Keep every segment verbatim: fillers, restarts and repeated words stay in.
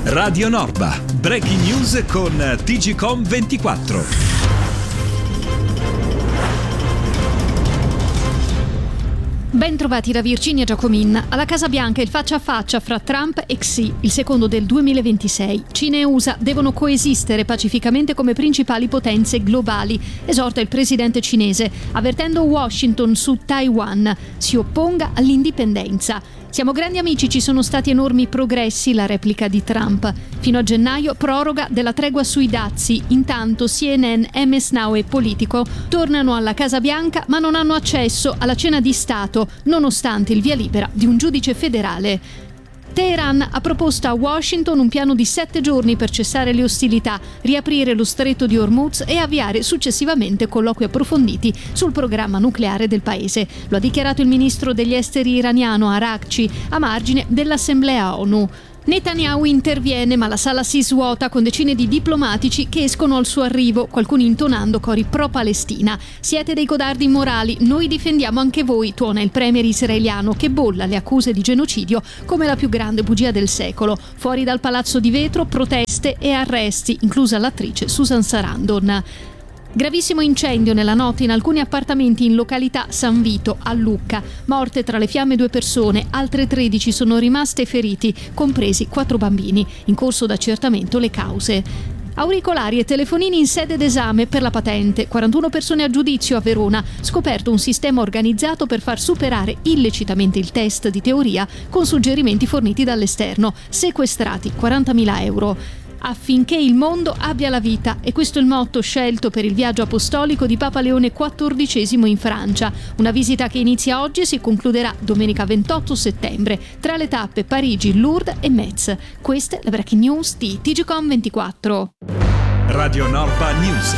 Radio Norba, breaking news con T G Com ventiquattro. Ben trovati da Virginia Giacomin. Alla Casa Bianca il faccia a faccia fra Trump e Xi, il secondo del duemilaventisei. Cina e U S A devono coesistere pacificamente come principali potenze globali, esorta il presidente cinese, avvertendo Washington su Taiwan si opponga all'indipendenza. Siamo grandi amici, ci sono stati enormi progressi, la replica di Trump. Fino a gennaio proroga della tregua sui dazi. Intanto C N N, M S Now e Politico tornano alla Casa Bianca ma non hanno accesso alla cena di Stato, nonostante il via libera di un giudice federale. Teheran ha proposto a Washington un piano di sette giorni per cessare le ostilità, riaprire lo stretto di Hormuz e avviare successivamente colloqui approfonditi sul programma nucleare del paese. Lo ha dichiarato il ministro degli esteri iraniano Araghchi a margine dell'Assemblea ONU. Netanyahu interviene ma la sala si svuota con decine di diplomatici che escono al suo arrivo, qualcuno intonando cori pro-Palestina. Siete dei codardi immorali, noi difendiamo anche voi, tuona il premier israeliano che bolla le accuse di genocidio come la più grande bugia del secolo. Fuori dal palazzo di vetro, proteste e arresti, inclusa l'attrice Susan Sarandon. Gravissimo incendio nella notte in alcuni appartamenti in località San Vito a Lucca. Morte tra le fiamme due persone, altre tredici sono rimaste feriti, compresi quattro bambini. In corso d'accertamento le cause. Auricolari e telefonini in sede d'esame per la patente. quarantuno persone a giudizio a Verona. Scoperto un sistema organizzato per far superare illecitamente il test di teoria con suggerimenti forniti dall'esterno. Sequestrati quarantamila euro. Affinché il mondo abbia la vita, e questo è il motto scelto per il viaggio apostolico di Papa Leone quattordicesimo in Francia. Una visita che inizia oggi e si concluderà domenica ventotto settembre. Tra le tappe Parigi, Lourdes e Metz. Queste le breaking news di T G Com ventiquattro. Radio Norba News.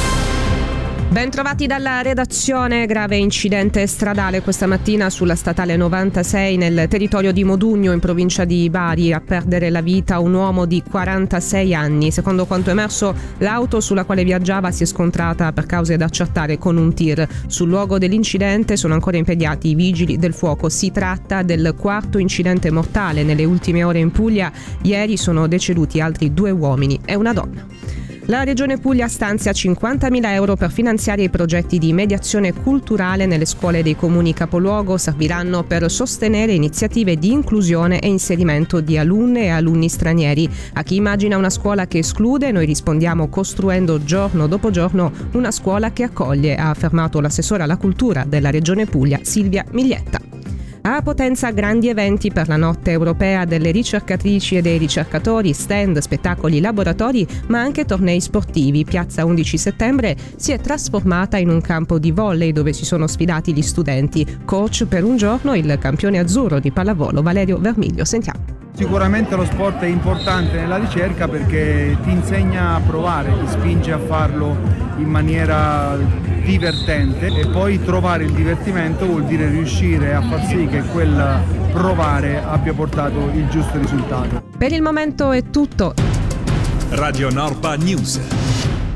Ben trovati dalla redazione. Grave incidente stradale questa mattina sulla statale novantasei nel territorio di Modugno in provincia di Bari. A perdere la vita un uomo di quarantasei anni. Secondo quanto emerso, l'auto sulla quale viaggiava si è scontrata per cause da accertare con un tir. Sul luogo dell'incidente sono ancora impegnati i vigili del fuoco. Si tratta del quarto incidente mortale nelle ultime ore in Puglia. Ieri sono deceduti altri due uomini e una donna. La Regione Puglia stanzia cinquantamila euro per finanziare i progetti di mediazione culturale nelle scuole dei comuni capoluogo. Serviranno per sostenere iniziative di inclusione e inserimento di alunne e alunni stranieri. A chi immagina una scuola che esclude, noi rispondiamo costruendo giorno dopo giorno una scuola che accoglie, ha affermato l'assessore alla cultura della Regione Puglia Silvia Miglietta. A Potenza grandi eventi per la notte europea delle ricercatrici e dei ricercatori, stand, spettacoli, laboratori, ma anche tornei sportivi. Piazza undici settembre si è trasformata in un campo di volley dove si sono sfidati gli studenti. Coach per un giorno il campione azzurro di pallavolo Valerio Vermiglio. Sentiamo. Sicuramente lo sport è importante nella ricerca perché ti insegna a provare, ti spinge a farlo in maniera divertente e poi trovare il divertimento vuol dire riuscire a far sì che quel provare abbia portato il giusto risultato. Per il momento è tutto. Radio Norba News.